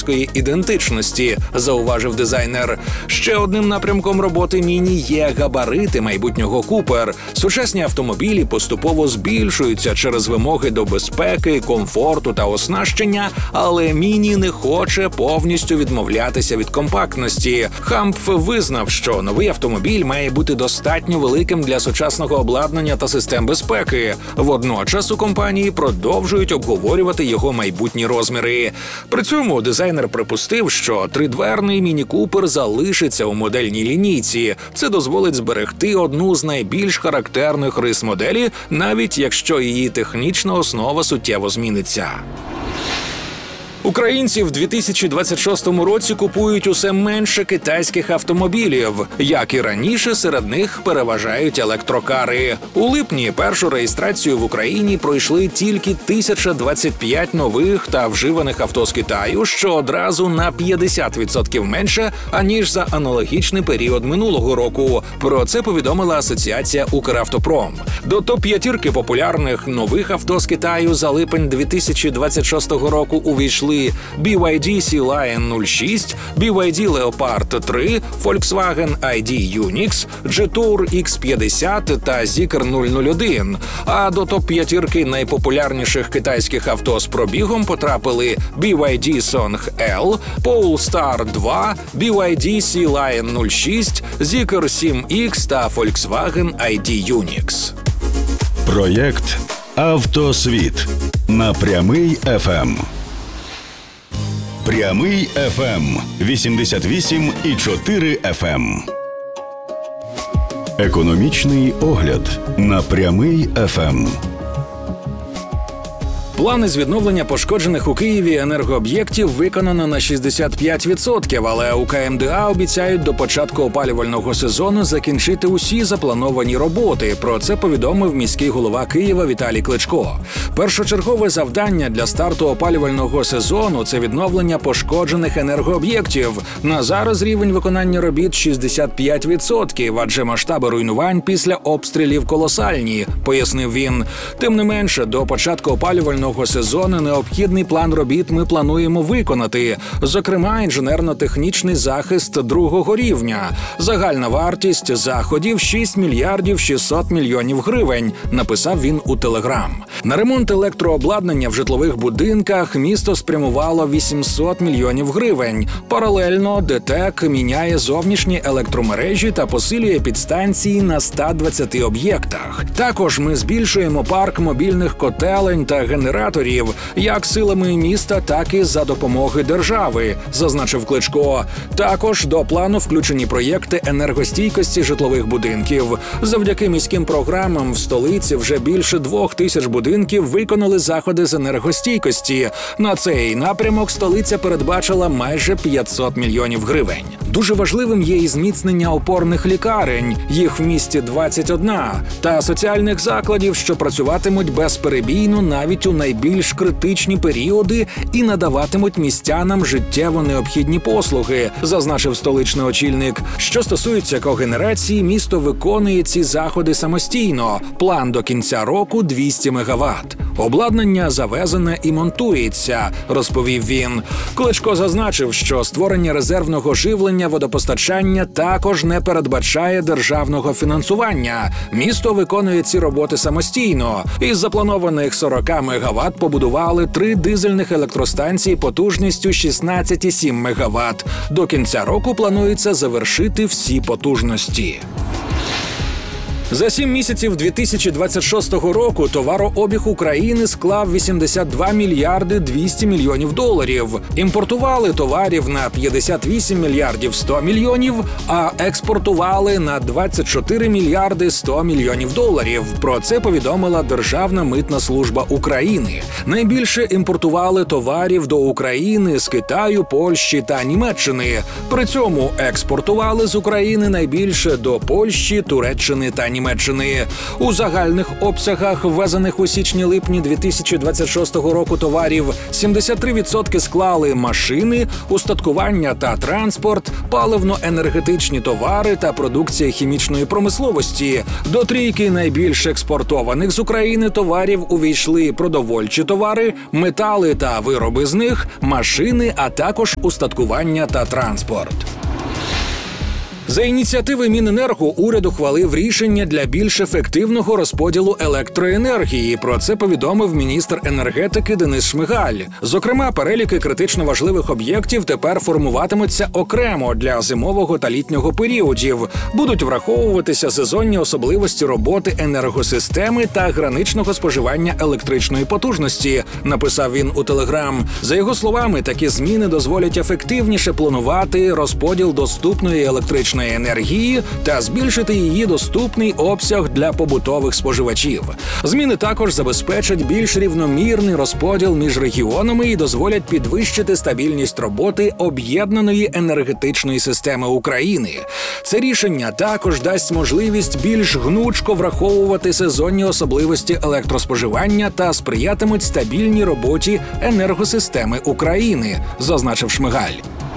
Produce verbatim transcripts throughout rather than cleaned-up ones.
європейської ідентичності, зауважив дизайнер. Ще одним напрямком роботи Міні є габарити майбутнього Купер. Сучасні автомобілі поступово збільшуються через вимоги до безпеки, комфорту та оснащення, але Міні не хоче повністю відмовлятися від компактності. Хампф визнав, що новий автомобіль має бути достатньо великим для сучасного обладнання та систем безпеки. Водночас у компанії продовжують обговорювати його майбутні розміри. При цьому дизайнер припустив, що тридверний Міні Купер залишиться у модельній лінійці. Це дозволить зберегти одну з найбільш характерних рис моделі, навіть якщо її технічна основа суттєво зміниться. Українці в дві тисячі двадцять шостому році купують усе менше китайських автомобілів. Як і раніше, серед них переважають електрокари. У липні першу реєстрацію в Україні пройшли тільки тисяча двадцять п'ять нових та вживаних авто з Китаю, що одразу на п'ятдесят відсотків менше, аніж за аналогічний період минулого року. Про це повідомила асоціація «Укравтопром». До топ-п'ятірки популярних нових авто з Китаю за липень дві тисячі двадцять шостого року увійшли бі вай ді Sea Lion нуль шість, бі вай ді Leopard три, Volkswagen ай ді Unix, Jetour ікс п'ятдесят та Zeekr нуль нуль один. А до топ-п'ятірки найпопулярніших китайських авто з пробігом потрапили бі вай ді Song L, Polestar два, бі вай ді Sea Lion нуль шість, Zeekr сім ікс та Volkswagen ай ді Unix. Проєкт «Автосвіт» на Прямий еф ем. Прямий еф ем вісімдесят вісім і чотири еф ем. Економічний огляд на Прямий еф ем. Плани з відновлення пошкоджених у Києві енергооб'єктів виконано на шістдесят п'ять відсотків, але у ка ем де а обіцяють до початку опалювального сезону закінчити усі заплановані роботи. Про це повідомив міський голова Києва Віталій Кличко. Першочергове завдання для старту опалювального сезону – це відновлення пошкоджених енергооб'єктів. На зараз рівень виконання робіт шістдесят п'ять відсотків, адже масштаби руйнувань після обстрілів колосальні, пояснив він. Тим не менше, до початку опалювального сезону необхідний план робіт ми плануємо виконати. Зокрема, інженерно-технічний захист другого рівня. Загальна вартість заходів – шість мільярдів шістсот мільйонів гривень, написав він у Телеграм. На ремонт електрообладнання в житлових будинках місто спрямувало вісімсот мільйонів гривень. Паралельно ДТЕК міняє зовнішні електромережі та посилює підстанції на ста двадцяти об'єктах. Також ми збільшуємо парк мобільних котелень та генераторів як силами міста, так і за допомоги держави, зазначив Кличко. Також до плану включені проєкти енергостійкості житлових будинків. Завдяки міським програмам в столиці вже більше двох тисяч будинків виконали заходи з енергостійкості. На цей напрямок столиця передбачила майже п'ятсот мільйонів гривень. Дуже важливим є і зміцнення опорних лікарень, їх в місті двадцять одна, та соціальних закладів, що працюватимуть безперебійно навіть у найбільш критичні періоди і надаватимуть містянам життєво необхідні послуги, зазначив столичний очільник. Що стосується когенерації, місто виконує ці заходи самостійно. План до кінця року – двісті мегаватт. Обладнання завезене і монтується, розповів він. Кличко зазначив, що створення резервного живлення водопостачання також не передбачає державного фінансування. Місто виконує ці роботи самостійно. Із запланованих сорок мегаватт побудували три дизельних електростанції потужністю шістнадцять цілих сім мегаватт. До кінця року планується завершити всі потужності. За сім місяців дві тисячі двадцять шостого року товарообіг України склав вісімдесят два мільярди двісті мільйонів доларів. Імпортували товарів на п'ятдесят вісім мільярдів сто мільйонів, а експортували на двадцять чотири мільярди сто мільйонів доларів. Про це повідомила Державна митна служба України. Найбільше імпортували товарів до України з Китаю, Польщі та Німеччини. При цьому експортували з України найбільше до Польщі, Туреччини та Німеччини. Німеччини. У загальних обсягах ввезених у січні-липні дві тисячі двадцять шостого року товарів сімдесят три відсотки склали машини, устаткування та транспорт, паливно-енергетичні товари та продукція хімічної промисловості. До трійки найбільш експортованих з України товарів увійшли продовольчі товари, метали та вироби з них, машини, а також устаткування та транспорт. За ініціативи Міненерго уряд ухвалив рішення для більш ефективного розподілу електроенергії. Про це повідомив міністр енергетики Денис Шмигаль. Зокрема, переліки критично важливих об'єктів тепер формуватимуться окремо для зимового та літнього періодів. Будуть враховуватися сезонні особливості роботи енергосистеми та граничного споживання електричної потужності, написав він у Телеграм. За його словами, такі зміни дозволять ефективніше планувати розподіл доступної електричної енергії та збільшити її доступний обсяг для побутових споживачів. Зміни також забезпечать більш рівномірний розподіл між регіонами і дозволять підвищити стабільність роботи об'єднаної енергетичної системи України. Це рішення також дасть можливість більш гнучко враховувати сезонні особливості електроспоживання та сприятимуть стабільній роботі енергосистеми України, зазначив Шмигаль.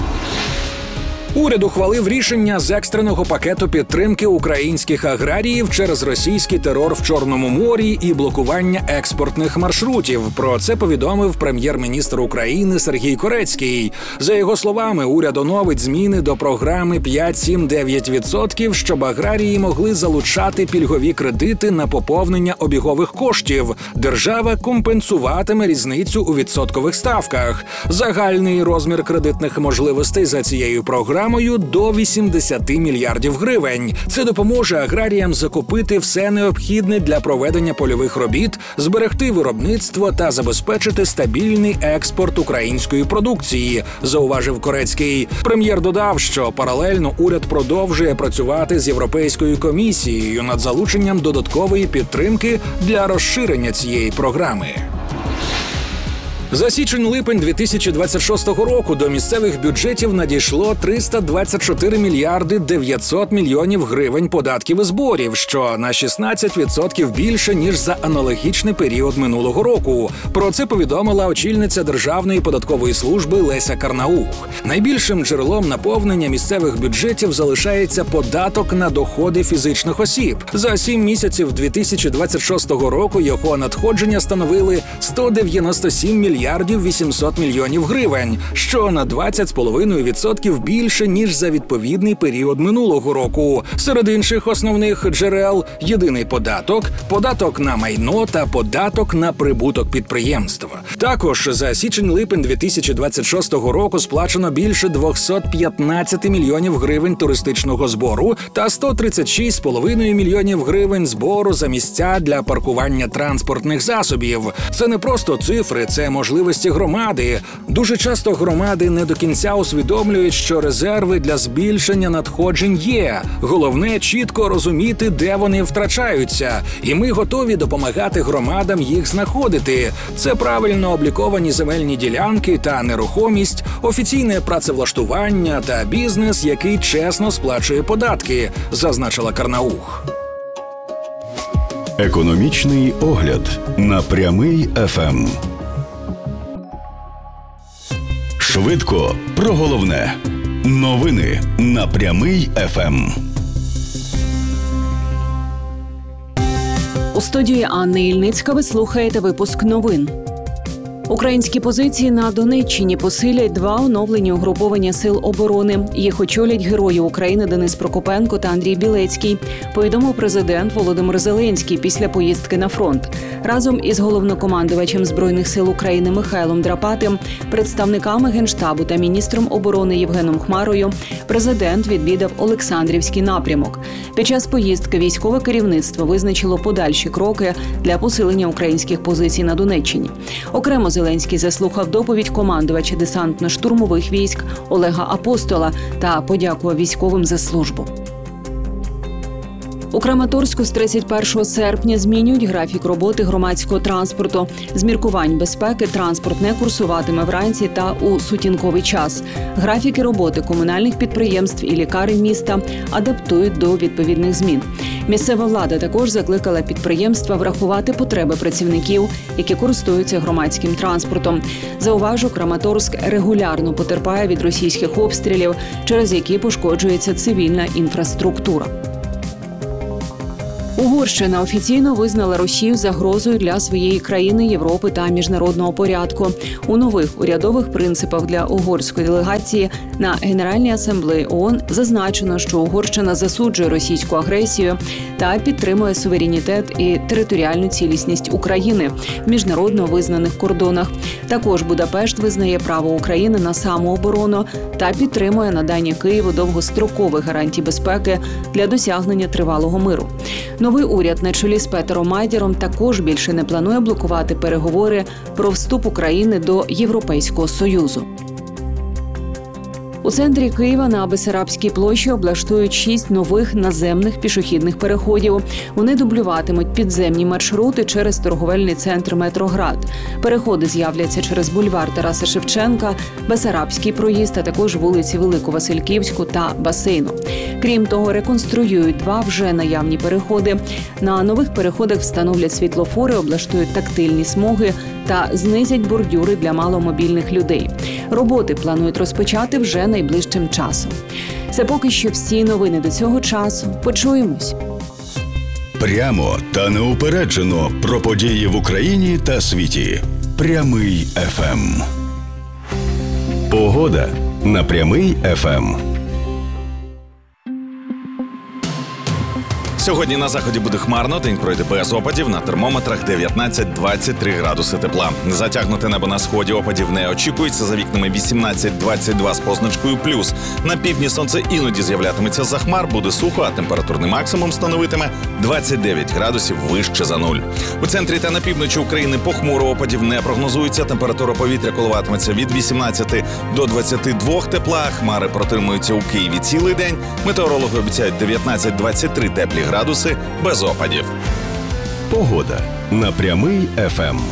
Уряд ухвалив рішення з екстреного пакету підтримки українських аграріїв через російський терор в Чорному морі і блокування експортних маршрутів. Про це повідомив прем'єр-міністр України Сергій Корецький. За його словами, уряд оновить зміни до програми п'ять-сім-дев'ять відсотків, щоб аграрії могли залучати пільгові кредити на поповнення обігових коштів. Держава компенсуватиме різницю у відсоткових ставках. Загальний розмір кредитних можливостей за цією програмою до вісімдесят мільярдів гривень. Це допоможе аграріям закупити все необхідне для проведення польових робіт, зберегти виробництво та забезпечити стабільний експорт української продукції, зауважив Корецький. Прем'єр додав, що паралельно уряд продовжує працювати з Європейською комісією над залученням додаткової підтримки для розширення цієї програми. За січень-липень дві тисячі двадцять шостого року до місцевих бюджетів надійшло триста двадцять чотири мільярди дев'ятсот мільйонів гривень податків і зборів, що на шістнадцять відсотків більше, ніж за аналогічний період минулого року. Про це повідомила очільниця Державної податкової служби Леся Карнаух. Найбільшим джерелом наповнення місцевих бюджетів залишається податок на доходи фізичних осіб. За сім місяців дві тисячі двадцять шостого року його надходження становили сто дев'яносто сім мільярдів вісімсот мільйонів гривень, що на двадцять цілих п'ять десятих відсотка більше, ніж за відповідний період минулого року. Серед інших основних джерел – єдиний податок, податок на майно та податок на прибуток підприємств. Також за січень-липень дві тисячі двадцять шостого року сплачено більше двісті п'ятнадцять мільйонів гривень туристичного збору та сто тридцять шість цілих п'ять десятих мільйонів гривень збору за місця для паркування транспортних засобів. Це не просто цифри, це можливості громади. Дуже часто громади не до кінця усвідомлюють, що резерви для збільшення надходжень є. Головне – чітко розуміти, де вони втрачаються. І ми готові допомагати громадам їх знаходити. Це правильно обліковані земельні ділянки та нерухомість, офіційне працевлаштування та бізнес, який чесно сплачує податки, зазначила Карнаух. Економічний огляд на Прямий еф ем. Швидко про головне. Новини на Прямий еф ем. У студії Анни Ільницька ви слухаєте випуск новин. Українські позиції на Донеччині посилять два оновлені угруповання сил оборони. Їх очолять герої України Денис Прокопенко та Андрій Білецький, повідомив президент Володимир Зеленський після поїздки на фронт. Разом із головнокомандувачем Збройних сил України Михайлом Драпатим, представниками Генштабу та міністром оборони Євгеном Хмарою президент відвідав Олександрівський напрямок. Під час поїздки військове керівництво визначило подальші кроки для посилення українських позицій на Донеччині. Окремо Зеленський заслухав доповідь командувача десантно-штурмових військ Олега Апостола та подякував військовим за службу. У Краматорську з тридцять першого серпня змінюють графік роботи громадського транспорту. З міркувань безпеки транспорт не курсуватиме вранці та у сутінковий час. Графіки роботи комунальних підприємств і лікарень міста адаптують до відповідних змін. Місцева влада також закликала підприємства врахувати потреби працівників, які користуються громадським транспортом. Зауважу, Краматорськ регулярно потерпає від російських обстрілів, через які пошкоджується цивільна інфраструктура. Угорщина офіційно визнала Росію загрозою для своєї країни, Європи та міжнародного порядку. У нових урядових принципах для угорської делегації на Генеральній асамблеї ООН зазначено, що Угорщина засуджує російську агресію та підтримує суверенітет і територіальну цілісність України в міжнародно визнаних кордонах. Також Будапешт визнає право України на самооборону та підтримує надання Києву довгострокових гарантій безпеки для досягнення тривалого миру. Новий уряд на чолі з Петером Майдером також більше не планує блокувати переговори про вступ України до Європейського Союзу. У центрі Києва на Бессарабській площі облаштують шість нових наземних пішохідних переходів. Вони дублюватимуть підземні маршрути через торговельний центр «Метроград». Переходи з'являться через бульвар Тараса Шевченка, Бессарабський проїзд, а також вулиці Велику-Васильківську та Басейну. Крім того, реконструюють два вже наявні переходи. На нових переходах встановлять світлофори, облаштують тактильні смуги та знизять бордюри для маломобільних людей. Роботи планують розпочати вже найближчим часом. Це поки що всі новини до цього часу. Почуємось. Прямо та неупереджено про події в Україні та світі. Прямий еф ем. Погода на Прямий еф ем. Сьогодні на заході буде хмарно, день пройде без опадів, на термометрах дев'ятнадцять-двадцять три градуси тепла. Затягнуте небо на сході, опадів не очікується, за вікнами вісімнадцять-двадцять два з позначкою плюс. На півдні сонце іноді з'являтиметься за хмар, буде сухо, а температурний максимум становитиме двадцять дев'ять градусів вище за нуль. У центрі та на півночі України похмуро, опадів не прогнозується, температура повітря коливатиметься від вісімнадцяти до двадцяти двох тепла, хмари протримуються у Києві цілий день, метеорологи обіцяють дев'ятнадцять-двадцять три теплі градуси без опадів. Погода на Прямий еф ем.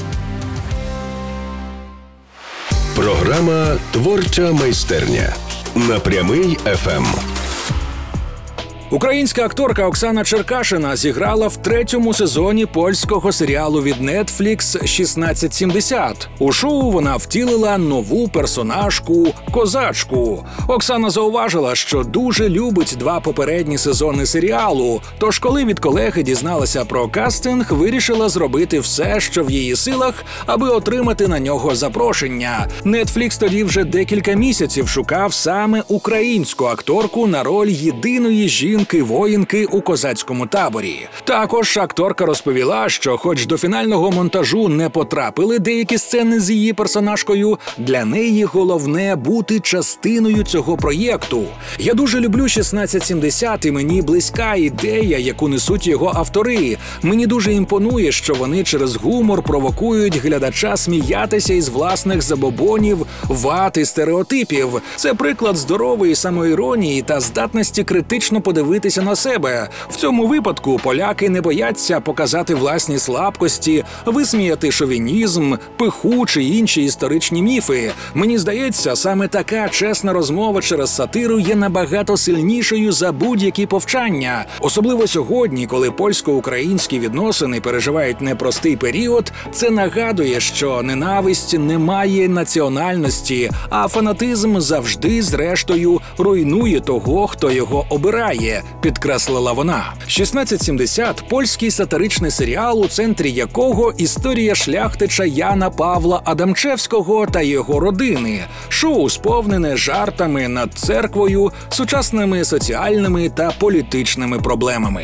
Програма «Творча майстерня» на Прямий еф ем. Українська акторка Оксана Черкашина зіграла в третьому сезоні польського серіалу від Netflix «шістнадцять сімдесят». У шоу вона втілила нову персонажку – козачку. Оксана зауважила, що дуже любить два попередні сезони серіалу, тож коли від колеги дізналася про кастинг, вирішила зробити все, що в її силах, аби отримати на нього запрошення. Netflix тоді вже декілька місяців шукав саме українську акторку на роль єдиної жінки жінки-воїнки у козацькому таборі. Також акторка розповіла, що хоч до фінального монтажу не потрапили деякі сцени з її персонажкою, для неї головне бути частиною цього проєкту. Я дуже люблю шістнадцять сімдесят, і мені близька ідея, яку несуть його автори. Мені дуже імпонує, що вони через гумор провокують глядача сміятися із власних забобонів, вад і стереотипів. Це приклад здорової самоіронії та здатності критично подивитися на себе. В цьому випадку поляки не бояться показати власні слабкості, висміяти шовінізм, пиху чи інші історичні міфи. Мені здається, саме така чесна розмова через сатиру є набагато сильнішою за будь-які повчання. Особливо сьогодні, коли польсько-українські відносини переживають непростий період, це нагадує, що ненависть не має національності, а фанатизм завжди, зрештою, руйнує того, хто його обирає, підкреслила вона. шістнадцять сімдесят – польський сатиричний серіал, у центрі якого історія шляхтича Яна Павла Адамчевського та його родини. Шоу сповнене жартами над церквою, сучасними соціальними та політичними проблемами.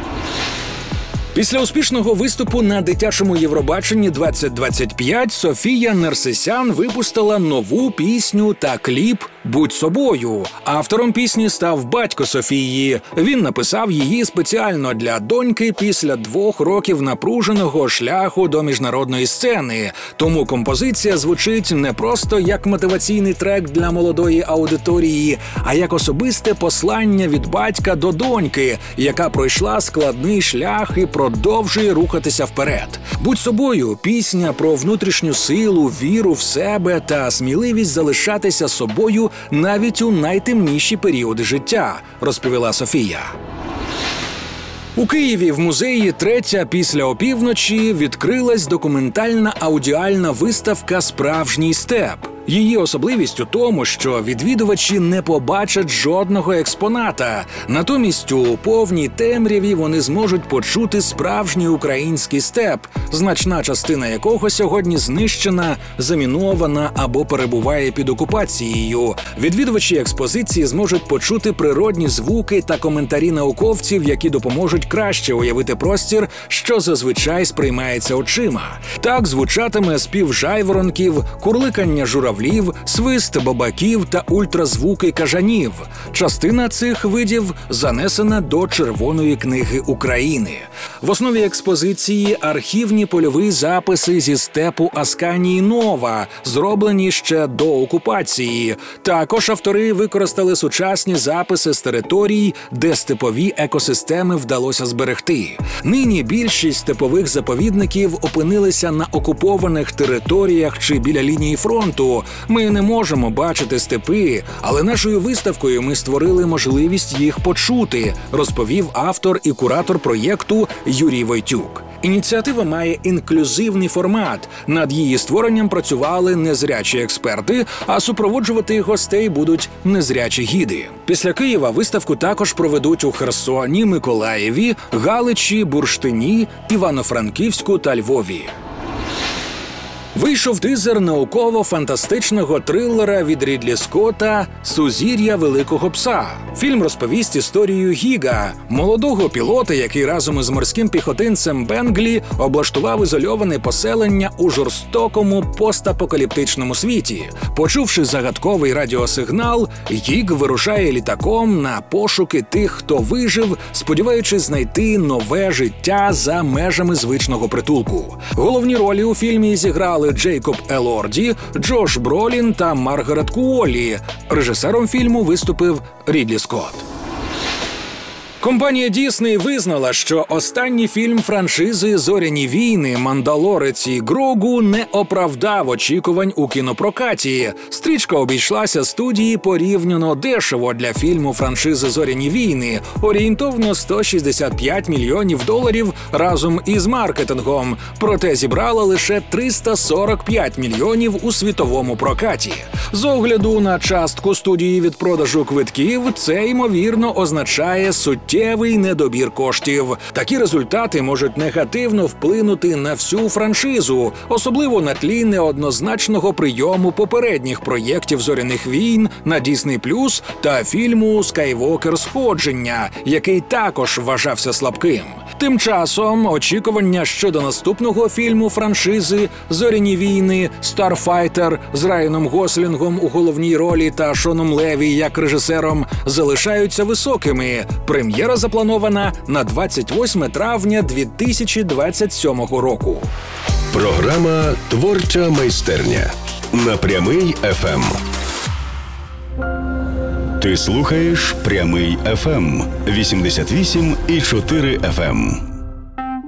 Після успішного виступу на дитячому Євробаченні двадцять двадцять п'ять Софія Нерсесян випустила нову пісню та кліп «Будь собою». Автором пісні став батько Софії. Він написав її спеціально для доньки після двох років напруженого шляху до міжнародної сцени. Тому композиція звучить не просто як мотиваційний трек для молодої аудиторії, а як особисте послання від батька до доньки, яка пройшла складний шлях і продовжує рухатися вперед. «Будь собою» – пісня про внутрішню силу, віру в себе та сміливість залишатися собою навіть у найтемніші періоди життя, розповіла Софія. У Києві в музеї «Третя після опівночі» відкрилась документальна аудіальна виставка «Справжній степ». Її особливість у тому, що відвідувачі не побачать жодного експоната. Натомість у повній темряві вони зможуть почути справжній український степ, значна частина якого сьогодні знищена, замінована або перебуває під окупацією. Відвідувачі експозиції зможуть почути природні звуки та коментарі науковців, які допоможуть краще уявити простір, що зазвичай сприймається очима. Так звучатиме спів жайворонків, курликання журавлів, свист бабаків та ультразвуки кажанів. Частина цих видів занесена до Червоної книги України. В основі експозиції архівні польові записи зі степу Асканії Нова, зроблені ще до окупації. Також автори використали сучасні записи з територій, де степові екосистеми вдалося зберегти. Нині більшість степових заповідників опинилися на окупованих територіях чи біля лінії фронту. Ми не можемо бачити степи, але нашою виставкою ми створили можливість їх почути, розповів автор і куратор проєкту Юрій Войтюк. Ініціатива має інклюзивний формат. Над її створенням працювали незрячі експерти, а супроводжувати гостей будуть незрячі гіди. Після Києва виставку також проведуть у Херсоні, Миколаєві, Галичі, Бурштині, Івано-Франківську та Львові. Вийшов тизер науково-фантастичного трилера від Рідлі Скотта «Сузір'я Великого Пса». Фільм розповість історію Гіга, молодого пілота, який разом із морським піхотинцем Бенглі облаштував ізольоване поселення у жорстокому постапокаліптичному світі. Почувши загадковий радіосигнал, Гіг вирушає літаком на пошуки тих, хто вижив, сподіваючись знайти нове життя за межами звичного притулку. Головні ролі у фільмі зіграли Джейкоб Елорді, Джош Бролін та Маргарет Куолі. Режисером фільму виступив Рідлі Скотт. Компанія Дісней визнала, що останній фільм франшизи «Зоряні війни. Мандалорець і Грогу» не оправдав очікувань у кінопрокаті. Стрічка обійшлася студії порівняно дешево для фільму франшизи «Зоряні війни» – орієнтовно сто шістдесят п'ять мільйонів доларів разом із маркетингом, проте зібрала лише триста сорок п'ять мільйонів у світовому прокаті. З огляду на частку студії від продажу квитків, це, ймовірно, означає суттєвий недобір коштів. Такі результати можуть негативно вплинути на всю франшизу, особливо на тлі неоднозначного прийому попередніх проєктів «Зоряних війн» на Disney плюс та фільму «Скайвокер. Сходження», який також вважався слабким. Тим часом очікування щодо наступного фільму франшизи «Зоряні війни» «Старфайтер» з Райаном Гослінгом у головній ролі та Шоном Леві як режисером залишаються високими. Прем'єра запланована на двадцять восьме травня дві тисячі двадцять сьомого року. Програма «Творча майстерня» на Прямий еф ем. Ти слухаєш Прямий еф ем вісімдесят вісім і чотири еф ем.